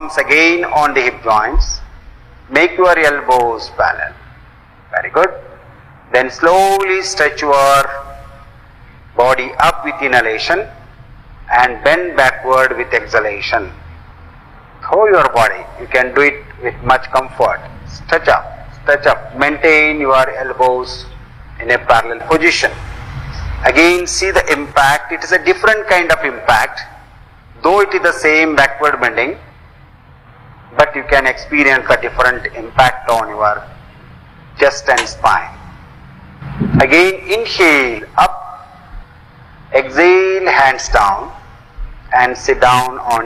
palms again on the hip joints. Make your elbows parallel. Very good. Then slowly stretch your body up with inhalation and bend backward with exhalation. Throw your body. You can do it with much comfort. Stretch up. Maintain your elbows in a parallel position. Again, see the impact. It is a different kind of impact. Though it is the same backward bending, but you can experience a different impact on your chest and spine. Again, inhale up, exhale, hands down, and sit down on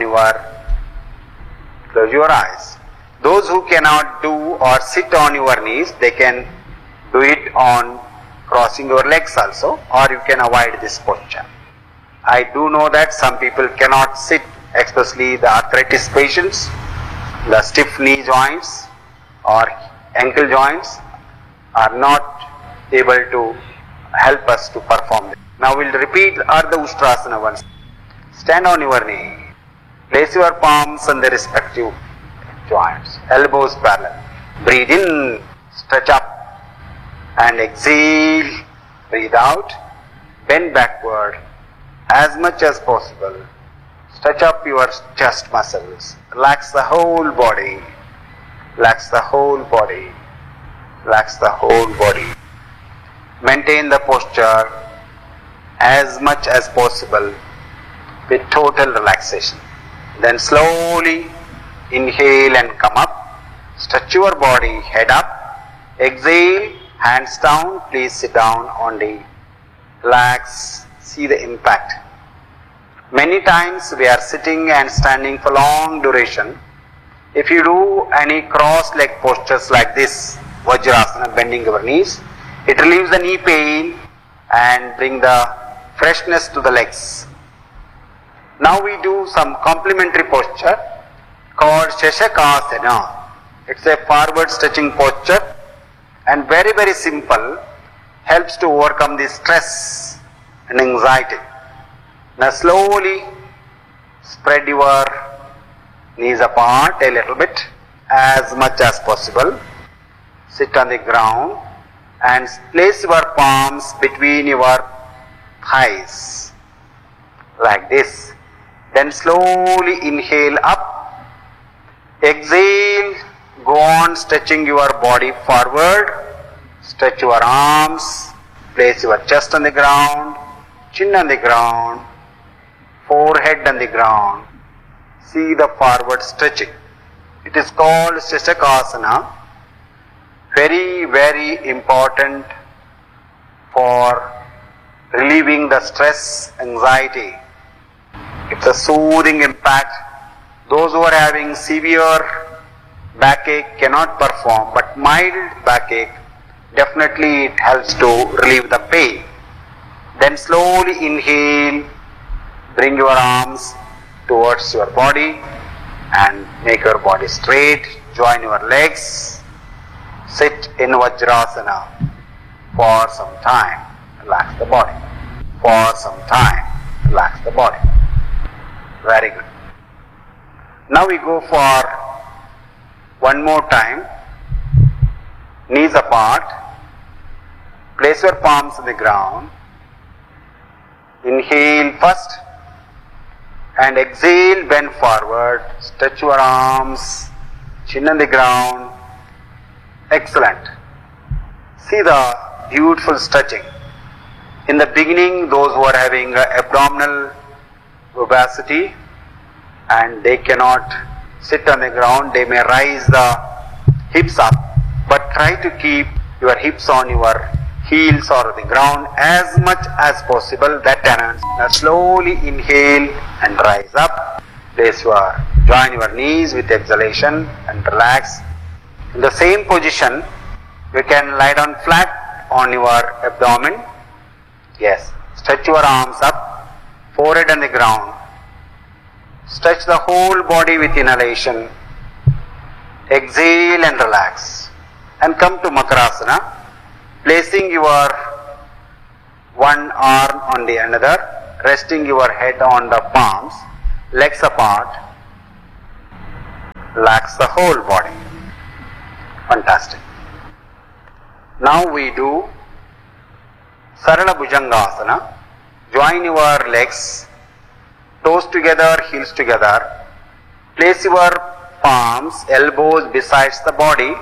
close your eyes. Those who cannot do or sit on your knees, they can do it on crossing your legs also, or you can avoid this posture. I do know that some people cannot sit, especially the arthritis patients, the stiff knee joints or ankle joints are not able to help us to perform this. Now we'll repeat Ardha Ustrasana once. Stand on your knee. Place your palms on the respective joints. Elbows parallel. Breathe in, stretch up, and exhale. Breathe out. Bend backward as much as possible. Stretch up your chest muscles. Relax the whole body. Relax the whole body. Relax the whole body. Maintain the posture as much as possible with total relaxation. Then slowly inhale and come up. Stretch your body, head up. Exhale, hands down. Please sit down on the relax. See the impact. Many times we are sitting and standing for long duration. If you do any cross leg postures like this, Vajrasana, bending your knees, it relieves the knee pain and bring the freshness to the legs. Now we do some complementary posture called Shashakasana. It's a forward stretching posture and very, very simple, helps to overcome the stress and anxiety. Now slowly spread your knees apart a little bit as much as possible. Sit on the ground and place your palms between your thighs like this. Then slowly inhale up. Exhale. Go on stretching your body forward. Stretch your arms. Place your chest on the ground. Chin on the ground. Forehead on the ground. See the forward stretching. It is called Shashakasana. Very, very important for relieving the stress, anxiety. It's a soothing impact. Those who are having severe backache cannot perform, but mild backache, definitely it helps to relieve the pain. Then slowly inhale, bring your arms towards your body and make your body straight. Join your legs. Sit in Vajrasana for some time. Relax the body. For some time. Relax the body. Very good. Now we go for one more time. Knees apart. Place your palms on the ground. Inhale first. And exhale, bend forward. Stretch your arms. Chin on the ground. Excellent. See the beautiful stretching. In the beginning, those who are having abdominal obesity and they cannot sit on the ground, they may rise the hips up, but try to keep your hips on your heels or the ground as much as possible. That enhances. Now slowly inhale and rise up. Join your knees with exhalation and relax. In the same position, you can lie down flat on your abdomen. Yes. Stretch your arms up, forehead on the ground. Stretch the whole body with inhalation. Exhale and relax. And come to Makarasana, placing your one arm on the another, resting your head on the palms, legs apart. Relax the whole body. Fantastic. Now we do Sarala Bhujangasana. Join your legs, toes together, heels together. Place your palms, elbows besides the body.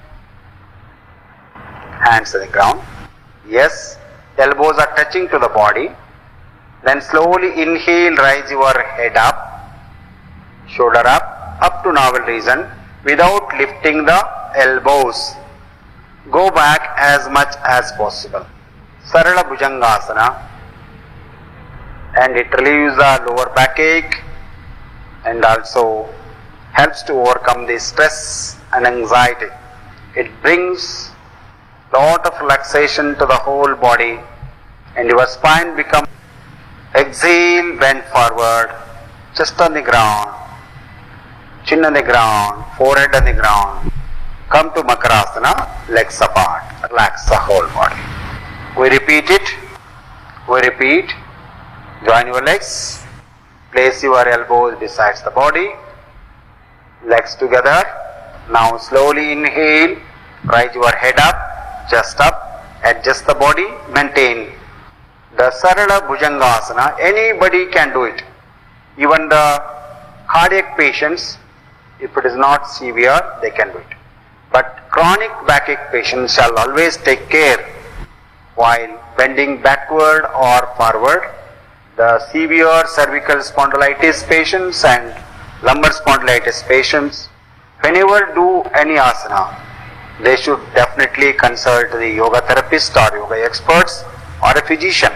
Hands to the ground. Yes, elbows are touching to the body. Then slowly inhale, raise your head up, shoulder up to navel region without lifting the elbows. Go back as much as possible. Sarala Bhujangasana, and it relieves the lower backache and also helps to overcome the stress and anxiety. It brings lot of relaxation to the whole body, and your spine becomes. Exhale, bend forward, chest on the ground, chin on the ground, forehead on the ground. Come to Makarasana, legs apart, relax the whole body. We repeat it, we repeat. Join your legs, place your elbows besides the body, legs together. Now slowly inhale, raise your head up, chest up, adjust the body, maintain. The Sarala Bhujangasana, anybody can do it. Even the cardiac patients, if it is not severe, they can do it. But chronic backache patients shall always take care while bending backward or forward. The severe cervical spondylitis patients and lumbar spondylitis patients, whenever do any asana, they should definitely consult the yoga therapist or yoga experts or a physician.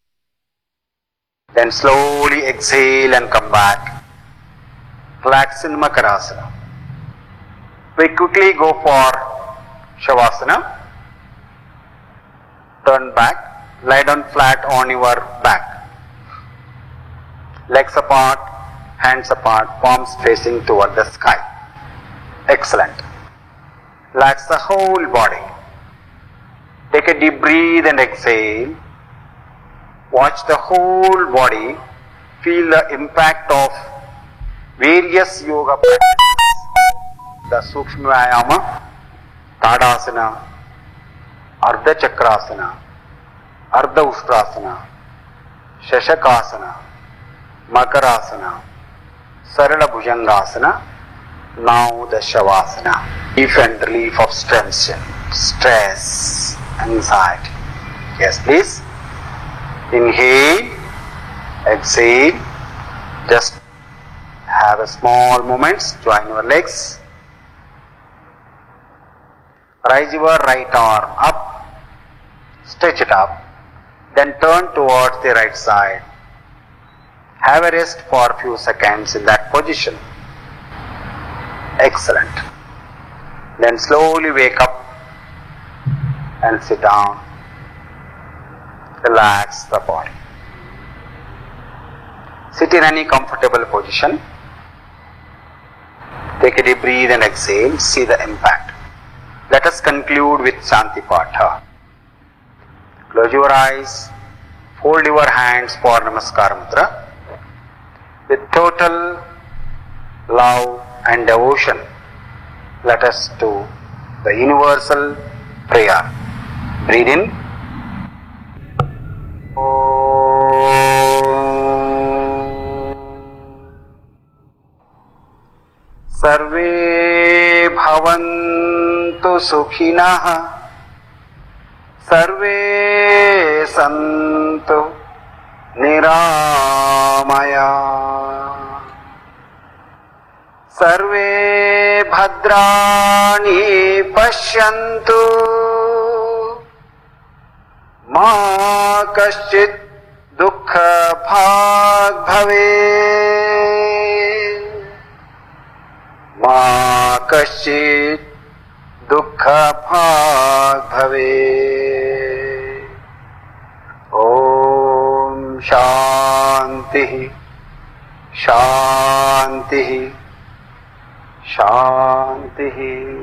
Then slowly exhale and come back. Relax in Makarasana. We quickly go for Shavasana. Turn back. Lie down flat on your back. Legs apart, hands apart, palms facing toward the sky. Excellent. Relax the whole body. Take a deep breath and exhale. Watch the whole body. Feel the impact of various yoga practices. The Sukshma Vyayama, Tadasana, Ardha Chakrasana, Ardha Ustrasana, Shashakasana, Makarasana, Sarala Bhujangasana. Now the Shavasana. Relief and relief of tension, stress, anxiety. Yes, please. Inhale, exhale, just have a small moments, join your legs, raise your right arm up, stretch it up, then turn towards the right side. Have a rest for a few seconds in that position. Excellent. Then slowly wake up and sit down. Relax the body. Sit in any comfortable position. Take a deep breath and exhale. See the impact. Let us conclude with Shanti Patha. Close your eyes. Fold your hands for Namaskar Mudra. With total love and devotion, let us do the universal prayer. Breathe in. सर्वे भवन्तु सुखिनः सर्वे सन्तु निरामया सर्वे भद्राणि पश्यन्तु मा कश्चित् दुःखभाग् भवेत् मा कश्चित् दुःखभाग् भवेत्। ॐ शान्तिः शान्तिः शान्तिः।